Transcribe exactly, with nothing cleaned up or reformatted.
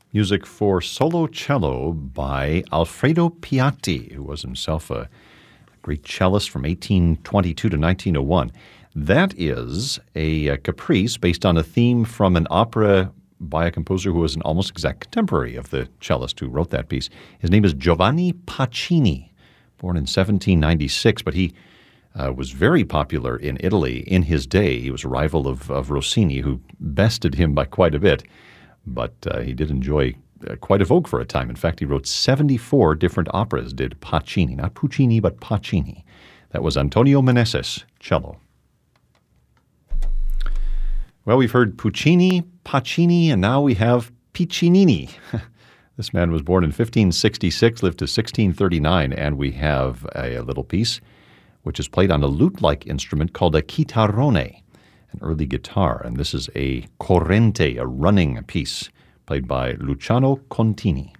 Music for solo cello by Alfredo Piatti, who was himself a great cellist from eighteen twenty-two to nineteen oh one. That is a, a caprice based on a theme from an opera by a composer who was an almost exact contemporary of the cellist who wrote that piece. His name is Giovanni Pacini, born in seventeen ninety-six, but he uh, was very popular in Italy in his day. He was a rival of, of Rossini, who bested him by quite a bit. But uh, he did enjoy uh, quite a vogue for a time. In fact, he wrote seventy-four different operas, did Pacini. Not Puccini, but Pacini. That was Antonio Meneses, cello. Well, we've heard Puccini, Pacini, and now we have Piccinini. This man was born in fifteen sixty-six, lived to sixteen thirty-nine, and we have a, a little piece which is played on a lute-like instrument called a chitarrone, an early guitar, and this is a corrente, a running piece, played by Luciano Contini.